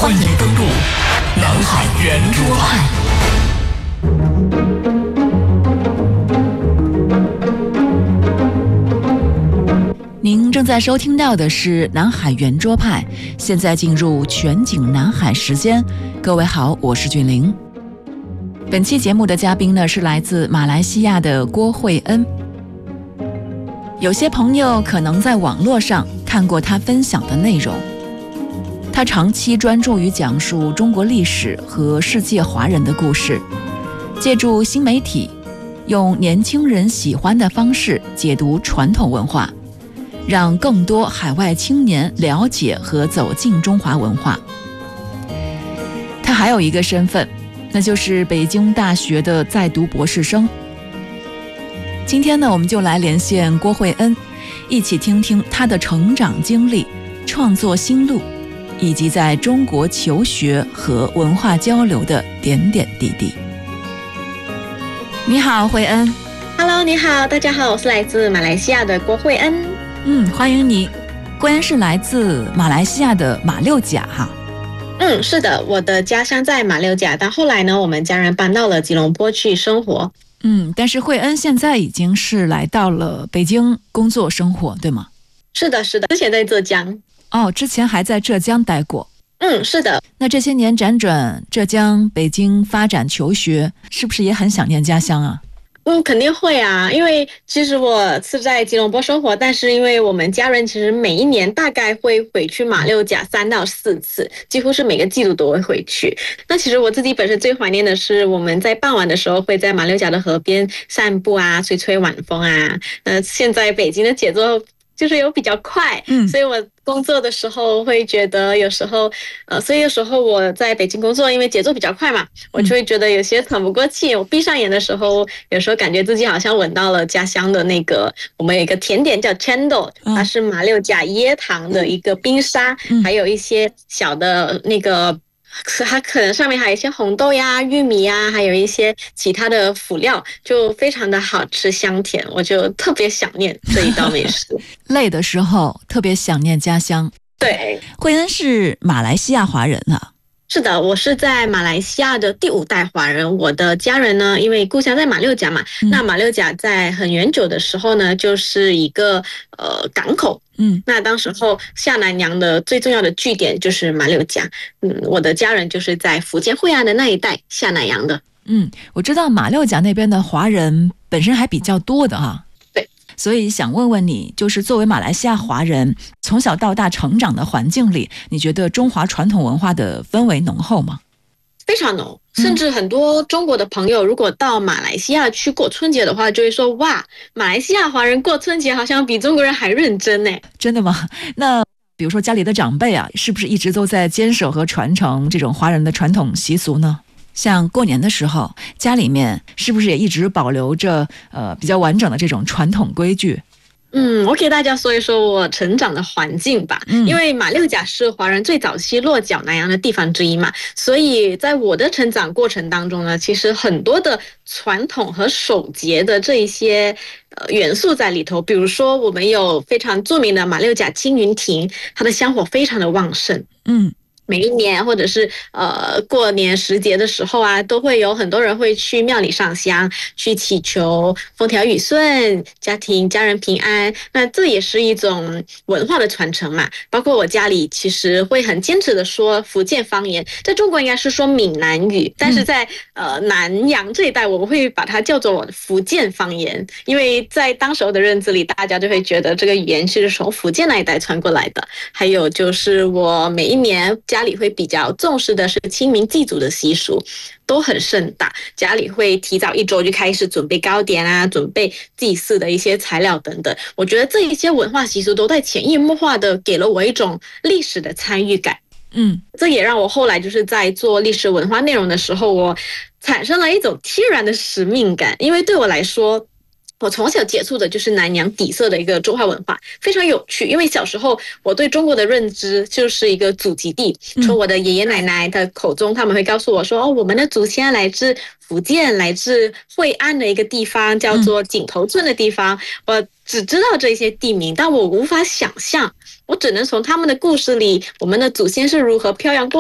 欢迎登录南海圆桌派。 您正在收听到的是南海圆桌派，现在进入全景南海时间。各位好，我是俊玲。本期节目的嘉宾呢是来自马来西亚的郭慧恩。有些朋友可能在网络上看过他分享的内容，他长期专注于讲述中国历史和世界华人的故事，借助新媒体，用年轻人喜欢的方式解读传统文化，让更多海外青年了解和走进中华文化。他还有一个身份，那就是北京大学的在读博士生。今天呢，我们就来连线郭慧恩，一起听听他的成长经历、创作心路，以及在中国求学和文化交流的点点滴滴。你好，慧恩。 Hello， 你好，大家好，我是来自马来西亚的郭慧恩。 欢迎你。慧恩是来自马来西亚的马六甲哈。 是的，我的家乡在马六甲，但后来呢，我们家人搬到了吉隆坡去生活。 但是慧恩现在已经是来到了北京工作生活，对吗？ 是的，之前在浙江。 之前还在浙江待过。 是的。 那这些年辗转浙江、北京发展求学，是不是也很想念家乡啊？ 肯定会啊，因为其实我是在吉隆坡生活，但是因为我们家人其实每一年大概会回去马六甲3到4次，几乎是每个季度都会回去。那其实我自己本身最怀念的是我们在傍晚的时候会在马六甲的河边散步啊，吹吹晚风啊。现在北京的节奏就是有比较快，所以我工作的时候会觉得有时候，所以有时候我在北京工作，因为节奏比较快嘛，我就会觉得有些喘不过气。我闭上眼的时候，有时候感觉自己好像闻到了家乡的那个，我们有一个甜点叫 Chendol， 它是马六甲椰糖的一个冰沙，还有一些小的那个。它可能上面还有一些红豆呀、玉米呀，还有一些其他的辅料，就非常的好吃香甜，我就特别想念这一道美食。 累的时候特别想念家乡。 对， 慧恩是马来西亚华人啊。 是的，我是在马来西亚的第5代华人。我的家人呢，因为故乡在马六甲嘛，那马六甲在很远久的时候呢，就是一个港口。那当时候下南洋的最重要的据点就是马六甲。我的家人就是在福建惠安的那一带下南洋的。 我知道马六甲那边的华人本身还比较多的哈。 对， 所以想问问你，就是作为马来西亚华人，从小到大成长的环境里，你觉得中华传统文化的氛围浓厚吗？ 非常浓，甚至很多中国的朋友如果到马来西亚去过春节的话，就会说哇，马来西亚华人过春节好像比中国人还认真呢。 真的吗？那比如说家里的长辈啊，是不是一直都在坚守和传承这种华人的传统习俗呢？像过年的时候，家里面是不是也一直保留着比较完整的这种传统规矩？ 我给大家说一说我成长的环境吧。因为马六甲是华人最早期落脚南洋的地方之一嘛，所以在我的成长过程当中呢，其实很多的传统和守节的这一些元素在里头。比如说我们有非常著名的马六甲青云亭，它的香火非常的旺盛。每一年或者是过年时节的时候啊，都会有很多人会去庙里上香，去祈求风调雨顺、家人平安。那这也是一种文化的传承嘛。包括我家里其实会很坚持的说福建方言，在中国应该是说闽南语，但是在南洋这一带，我们会把它叫做福建方言，因为在当时候的认知里，大家就会觉得这个语言是从福建那一带传过来的。还有就是我每一年家里会比较重视的是清明祭祖的习俗，都很盛大，家里会提早1周就开始准备糕点啊，准备祭祀的一些材料等等。我觉得这一些文化习俗都在潜移默化的给了我一种历史的参与感。这也让我后来就是在做历史文化内容的时候，我产生了一种天然的使命感。因为对我来说，我从小接触的就是南洋底色的一个中华文化，非常有趣。因为小时候我对中国的认知就是一个祖籍地，从我的爷爷奶奶的口中，他们会告诉我说，我们的祖先来自福建，来自惠安的一个地方叫做井头村的地方。我只知道这些地名，但我无法想象，我只能从他们的故事里，我们的祖先是如何漂洋过